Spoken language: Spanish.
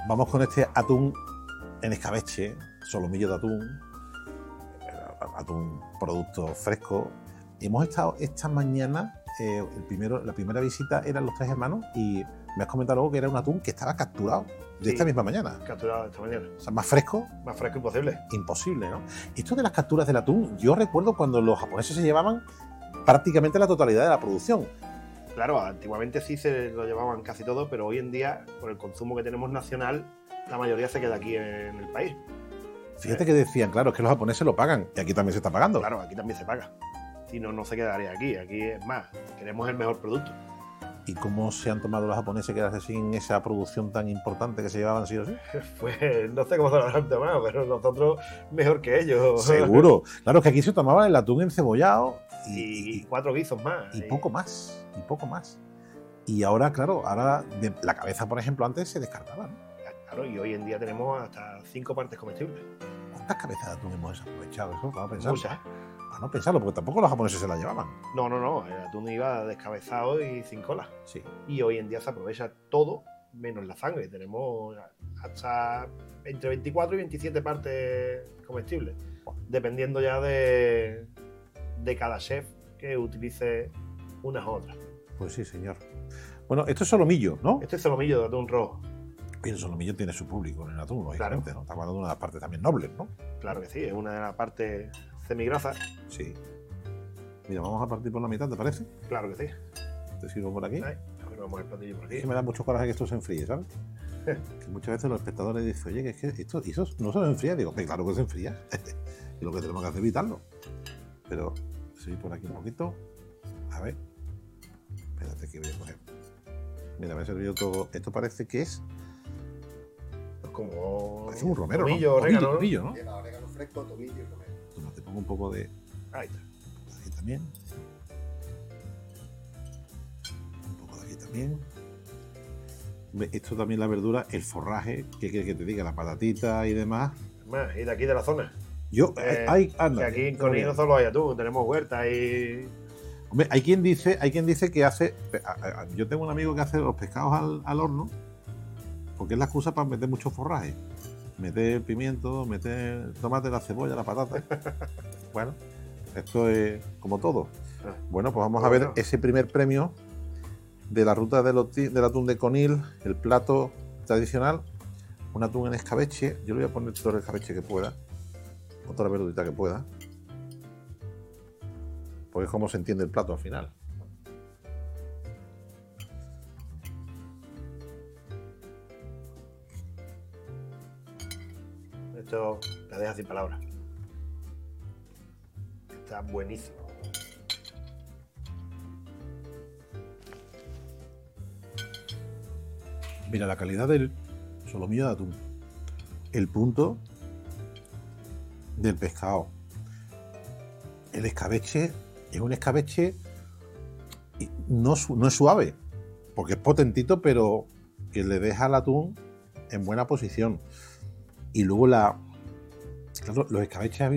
Vamos con este atún en escabeche, solomillo de atún, atún producto fresco. Hemos estado esta mañana, la primera visita eran los 3 hermanos y me has comentado luego que era un atún que estaba capturado de esta misma mañana. Capturado esta mañana. O sea, más fresco. Más fresco imposible. Imposible, ¿no? Esto de las capturas del atún, yo recuerdo cuando los japoneses se llevaban prácticamente la totalidad de la producción. Claro, antiguamente sí se lo llevaban casi todo, pero hoy en día, por el consumo que tenemos nacional, la mayoría se queda aquí en el país. Fíjate que decían, claro, es que los japoneses lo pagan y aquí también se está pagando. Claro, aquí también se paga. Si no, no se quedaría aquí. Aquí es más, queremos el mejor producto. ¿Y cómo se han tomado los japoneses quedarse sin esa producción tan importante que se llevaban sí o sí? Pues no sé cómo se lo habrán tomado, pero nosotros mejor que ellos. Seguro. Claro, que aquí se tomaba el atún encebollado y 4 guisos más. Y poco más, y poco más. Y ahora, claro, de la cabeza, por ejemplo, antes se descartaba, ¿no? Claro, y hoy en día tenemos hasta 5 partes comestibles. ¿Cuántas cabezas de atún hemos desaprovechado? Eso, vamos a pensarlo. Muchas. Para no pensarlo, porque tampoco los japoneses se la llevaban. No, el atún iba descabezado y sin cola. Sí. Y hoy en día se aprovecha todo menos la sangre. Tenemos hasta entre 24 y 27 partes comestibles, dependiendo ya de cada chef que utilice unas u otras. Pues sí, señor. Bueno, esto es solomillo, ¿no? Este es solomillo de atún rojo. Y el solomillo tiene su público en el atún, lógicamente, claro. ¿no? Estamos hablando de una de las partes también nobles, ¿no? Claro que sí, es una de las partes semigrasas. Sí. Mira, vamos a partir por la mitad, ¿te parece? Claro que sí. Te sirvo por aquí. Ay, a ver, vamos el platillo por aquí. Es que me da mucho coraje que esto se enfríe, ¿sabes? Que muchas veces los espectadores dicen, oye, que es que esto no se enfría. Digo, que claro que se enfría. Y lo que tenemos que hacer es evitarlo. Pero, sí, por aquí un poquito. A ver. Espérate que voy a coger. Mira, me ha servido todo. Esto parece que es... Como... Parece un romero, tomillo, ¿no? orégano, Tomillo, ¿no? Lleva orégano fresco, tomillo y romero. Toma, te pongo un poco de... Ahí está. De aquí también. Un poco de aquí también. Esto también la verdura, el forraje, ¿qué quieres que te diga? La patatita y demás. Más, y de aquí de la zona. Yo, anda. Que aquí en Conil no solo hay atún, tenemos huerta y... Hombre, hay quien dice que hace... Yo tengo un amigo que hace los pescados al horno, porque es la excusa para meter mucho forraje. Meter el pimiento, meter el tomate, la cebolla, la patata. Bueno, esto es como todo. Bueno, pues vamos a ver ese primer premio de la ruta del atún de Conil, el plato tradicional, un atún en escabeche. Yo le voy a poner todo el escabeche que pueda, o toda la verdurita que pueda, porque es como se entiende el plato al final. Esto la deja sin palabras. Está buenísimo. Mira, la calidad del solomillo de atún, el punto del pescado, el escabeche es un escabeche no es suave, porque es potentito, pero que le deja al atún en buena posición. Y luego claro, los escabeches